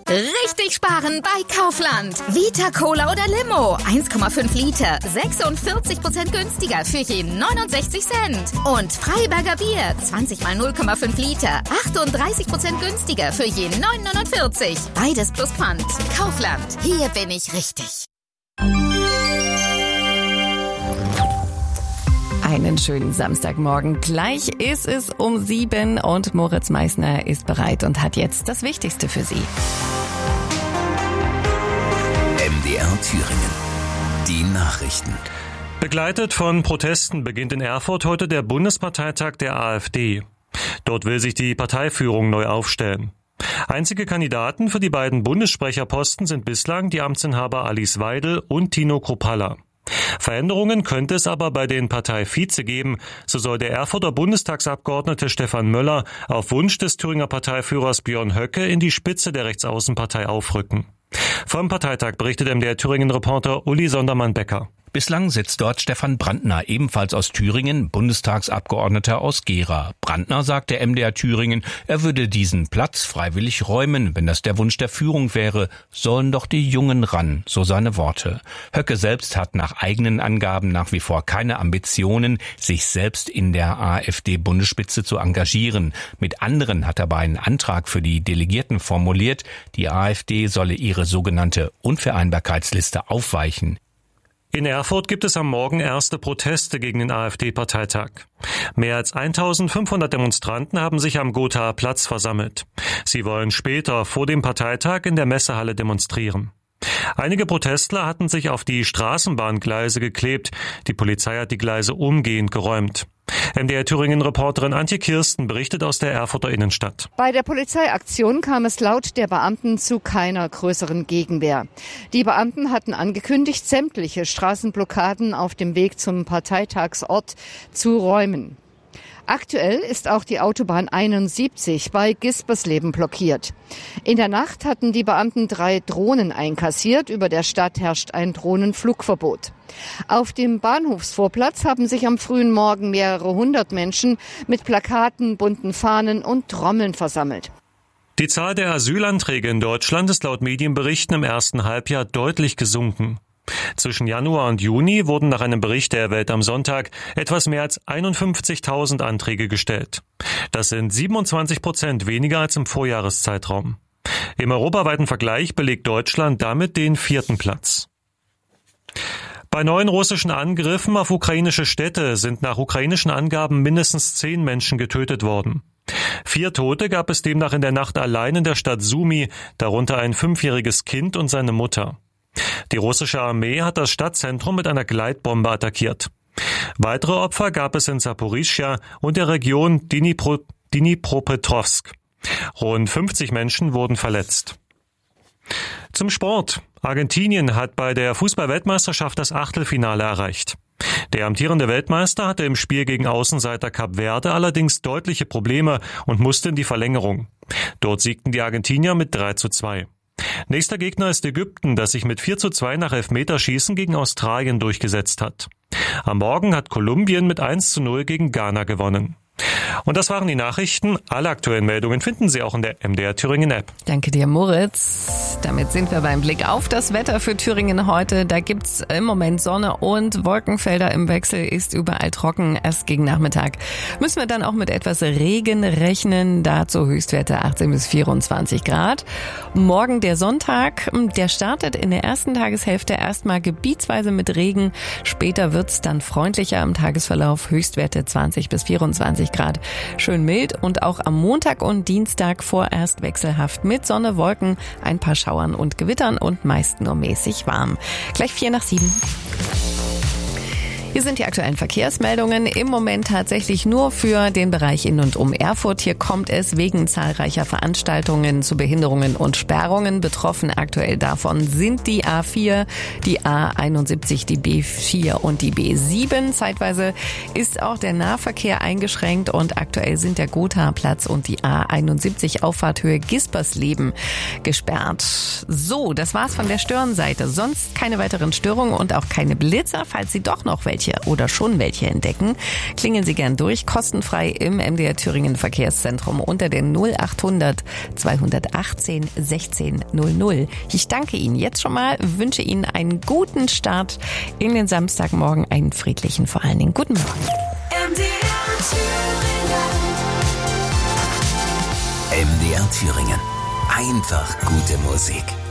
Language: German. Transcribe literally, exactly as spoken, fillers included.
Richtig sparen bei Kaufland. Vita Cola oder Limo. eins Komma fünf Liter. sechsundvierzig Prozent günstiger für je neunundsechzig Cent. Und Freiberger Bier. zwanzig mal null Komma fünf Liter. achtunddreißig Prozent günstiger für je neun Komma neunundvierzig. Beides plus Pfand. Kaufland. Hier bin ich richtig. Einen schönen Samstagmorgen. Gleich ist es um sieben und Moritz Meissner ist bereit und hat jetzt das Wichtigste für Sie. M D R Thüringen. Die Nachrichten. Begleitet von Protesten beginnt in Erfurt heute der Bundesparteitag der AfD. Dort will sich die Parteiführung neu aufstellen. Einzige Kandidaten für die beiden Bundessprecherposten sind bislang die Amtsinhaber Alice Weidel und Tino Kruppalla. Veränderungen könnte es aber bei den Parteivize geben. So soll der Erfurter Bundestagsabgeordnete Stefan Möller auf Wunsch des Thüringer Parteiführers Björn Höcke in die Spitze der Rechtsaußenpartei aufrücken. Vom Parteitag berichtet M D R Thüringen-Reporter Uli Sondermann-Becker. Bislang sitzt dort Stefan Brandner, ebenfalls aus Thüringen, Bundestagsabgeordneter aus Gera. Brandner sagt der M D R Thüringen, er würde diesen Platz freiwillig räumen. Wenn das der Wunsch der Führung wäre, sollen doch die Jungen ran, so seine Worte. Höcke selbst hat nach eigenen Angaben nach wie vor keine Ambitionen, sich selbst in der AfD-Bundesspitze zu engagieren. Mit anderen hat er aber einen Antrag für die Delegierten formuliert, die AfD solle ihre sogenannte Unvereinbarkeitsliste aufweichen. In Erfurt gibt es am Morgen erste Proteste gegen den AfD-Parteitag. Mehr als eintausendfünfhundert Demonstranten haben sich am Gothaer Platz versammelt. Sie wollen später vor dem Parteitag in der Messehalle demonstrieren. Einige Protestler hatten sich auf die Straßenbahngleise geklebt. Die Polizei hat die Gleise umgehend geräumt. M D R Thüringen-Reporterin Antje Kirsten berichtet aus der Erfurter Innenstadt. Bei der Polizeiaktion kam es laut der Beamten zu keiner größeren Gegenwehr. Die Beamten hatten angekündigt, sämtliche Straßenblockaden auf dem Weg zum Parteitagsort zu räumen. Aktuell ist auch die Autobahn einundsiebzig bei Gispersleben blockiert. In der Nacht hatten die Beamten drei Drohnen einkassiert. Über der Stadt herrscht ein Drohnenflugverbot. Auf dem Bahnhofsvorplatz haben sich am frühen Morgen mehrere hundert Menschen mit Plakaten, bunten Fahnen und Trommeln versammelt. Die Zahl der Asylanträge in Deutschland ist laut Medienberichten im ersten Halbjahr deutlich gesunken. Zwischen Januar und Juni wurden nach einem Bericht der Welt am Sonntag etwas mehr als einundfünfzigtausend Anträge gestellt. Das sind siebenundzwanzig Prozent weniger als im Vorjahreszeitraum. Im europaweiten Vergleich belegt Deutschland damit den vierten Platz. Bei neuen russischen Angriffen auf ukrainische Städte sind nach ukrainischen Angaben mindestens zehn Menschen getötet worden. Vier Tote gab es demnach in der Nacht allein in der Stadt Sumy, darunter ein fünfjähriges Kind und seine Mutter. Die russische Armee hat das Stadtzentrum mit einer Gleitbombe attackiert. Weitere Opfer gab es in Saporischschja und der Region Dnipro, Dnipropetrovsk. Rund fünfzig Menschen wurden verletzt. Zum Sport. Argentinien hat bei der Fußball-Weltmeisterschaft das Achtelfinale erreicht. Der amtierende Weltmeister hatte im Spiel gegen Außenseiter Kap Verde allerdings deutliche Probleme und musste in die Verlängerung. Dort siegten die Argentinier mit drei zu zwei. Nächster Gegner ist Ägypten, das sich mit vier zu zwei nach Elfmeterschießen gegen Australien durchgesetzt hat. Am Morgen hat Kolumbien mit eins zu null gegen Ghana gewonnen. Und das waren die Nachrichten. Alle aktuellen Meldungen finden Sie auch in der M D R Thüringen App. Danke dir, Moritz. Damit sind wir beim Blick auf das Wetter für Thüringen heute. Da gibt's im Moment Sonne und Wolkenfelder im Wechsel, ist überall trocken. Erst gegen Nachmittag müssen wir dann auch mit etwas Regen rechnen. Dazu Höchstwerte achtzehn bis vierundzwanzig Grad. Morgen der Sonntag, der startet in der ersten Tageshälfte erstmal gebietsweise mit Regen. Später wird's dann freundlicher im Tagesverlauf. Höchstwerte zwanzig bis vierundzwanzig Grad. Schön mild und auch am Montag und Dienstag vorerst wechselhaft mit Sonne, Wolken, ein paar Schauern und Gewittern und meist nur mäßig warm. Gleich vier nach sieben. Hier sind die aktuellen Verkehrsmeldungen. Im Moment tatsächlich nur für den Bereich in und um Erfurt. Hier kommt es wegen zahlreicher Veranstaltungen zu Behinderungen und Sperrungen. Betroffen aktuell davon sind die A vier, die A einundsiebzig, die B vier und die B sieben. Zeitweise ist auch der Nahverkehr eingeschränkt und aktuell sind der Gothaer Platz und die A einundsiebzig Auffahrthöhe Gispersleben gesperrt. So, das war's von der Störenseite. Sonst keine weiteren Störungen und auch keine Blitzer, falls Sie doch noch welche welche oder schon welche entdecken, klingeln Sie gern durch, kostenfrei im M D R Thüringen Verkehrszentrum unter den null achthundert zweihundertachtzehn sechzehn null null. Ich danke Ihnen jetzt schon mal, wünsche Ihnen einen guten Start in den Samstagmorgen, einen friedlichen vor allen Dingen. Guten Morgen. M D R Thüringen. M D R Thüringen. Einfach gute Musik.